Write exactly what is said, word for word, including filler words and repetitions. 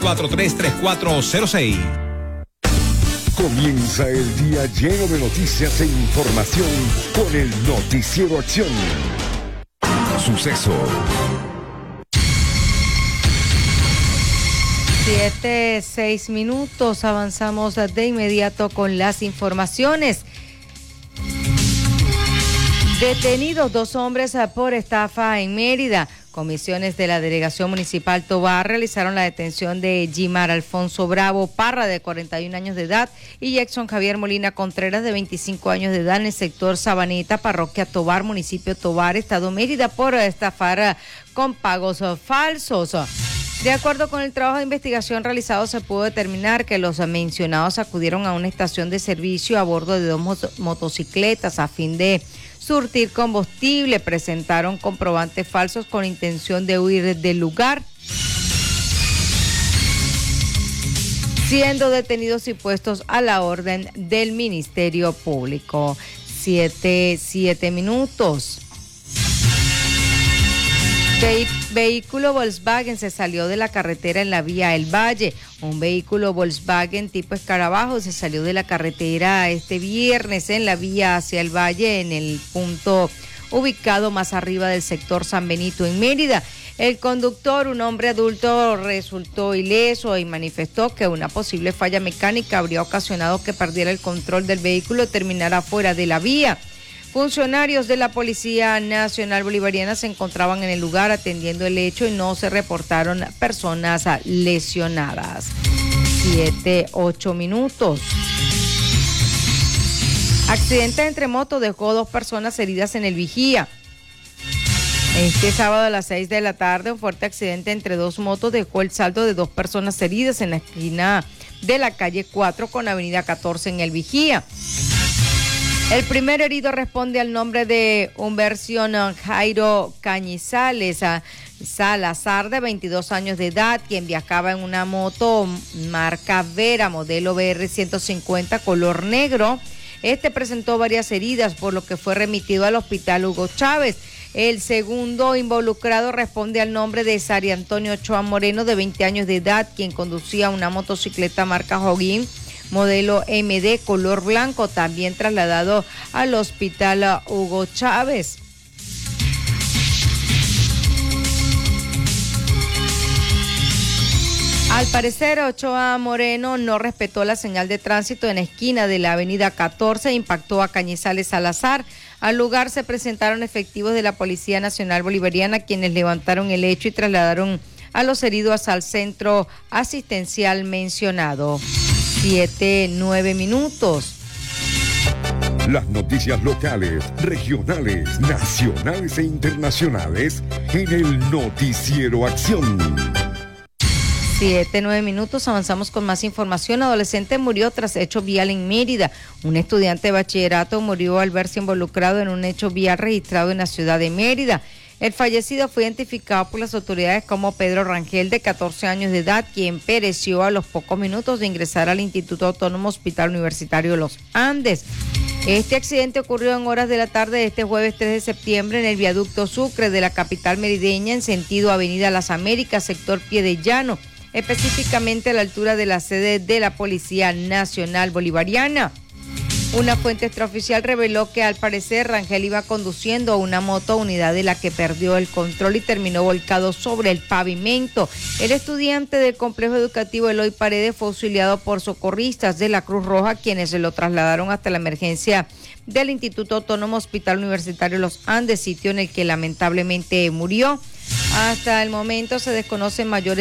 cuatro tres, tres cuatro cero seis. Comienza el día lleno de noticias e información con el Noticiero Acción. Suceso. Siete, seis minutos, avanzamos de inmediato con las informaciones. Detenidos dos hombres por estafa en Mérida. Comisiones de la Delegación Municipal Tovar realizaron la detención de Gimar Alfonso Bravo Parra, de cuarenta y un años de edad, y Jackson Javier Molina Contreras, de veinticinco años de edad, en el sector Sabaneta, parroquia Tovar, municipio Tovar, estado Mérida, por estafar con pagos falsos. De acuerdo con el trabajo de investigación realizado, se pudo determinar que los mencionados acudieron a una estación de servicio a bordo de dos mot- motocicletas a fin de surtir combustible. Presentaron comprobantes falsos con intención de huir del lugar, siendo detenidos y puestos a la orden del Ministerio Público. Siete, siete minutos. Ve- vehículo Volkswagen se salió de la carretera en la vía El Valle. Un vehículo Volkswagen tipo escarabajo se salió de la carretera este viernes en la vía hacia El Valle, en el punto ubicado más arriba del sector San Benito en Mérida. El conductor, un hombre adulto, resultó ileso y manifestó que una posible falla mecánica habría ocasionado que perdiera el control del vehículo y terminara fuera de la vía. Funcionarios de la Policía Nacional Bolivariana se encontraban en el lugar atendiendo el hecho y no se reportaron personas lesionadas. Siete, ocho minutos. Accidente entre motos dejó dos personas heridas en el Vigía. Este sábado a las seis de la tarde, un fuerte accidente entre dos motos dejó el saldo de dos personas heridas en la esquina de la calle cuatro con avenida catorce en el Vigía. El primer herido responde al nombre de Humberción Jairo Cañizales Salazar, de veintidós años de edad, quien viajaba en una moto marca Vera, modelo B R ciento cincuenta, color negro. Este presentó varias heridas, por lo que fue remitido al hospital Hugo Chávez. El segundo involucrado responde al nombre de Sari Antonio Ochoa Moreno, de veinte años de edad, quien conducía una motocicleta marca Joguín, modelo M D, color blanco, también trasladado al hospital Hugo Chávez. Al parecer, Ochoa Moreno no respetó la señal de tránsito en la esquina de la avenida catorce e impactó a Cañizales Salazar. Al lugar se presentaron efectivos de la Policía Nacional Bolivariana, quienes levantaron el hecho y trasladaron a los heridos al centro asistencial mencionado. Siete, nueve minutos. Las noticias locales, regionales, nacionales e internacionales en el Noticiero Acción. Siete, nueve minutos, avanzamos con más información. Adolescente murió tras hecho vial en Mérida. Un estudiante de bachillerato murió al verse involucrado en un hecho vial registrado en la ciudad de Mérida. El fallecido fue identificado por las autoridades como Pedro Rangel, de catorce años de edad, quien pereció a los pocos minutos de ingresar al Instituto Autónomo Hospital Universitario de los Andes. Este accidente ocurrió en horas de la tarde de este jueves tres de septiembre en el viaducto Sucre de la capital merideña en sentido Avenida Las Américas, sector Piedellano, específicamente a la altura de la sede de la Policía Nacional Bolivariana. Una fuente extraoficial reveló que al parecer Rangel iba conduciendo una moto, unidad de la que perdió el control y terminó volcado sobre el pavimento. El estudiante del complejo educativo Eloy Paredes fue auxiliado por socorristas de la Cruz Roja, quienes se lo trasladaron hasta la emergencia del Instituto Autónomo Hospital Universitario de los Andes, sitio en el que lamentablemente murió. Hasta el momento se desconocen mayores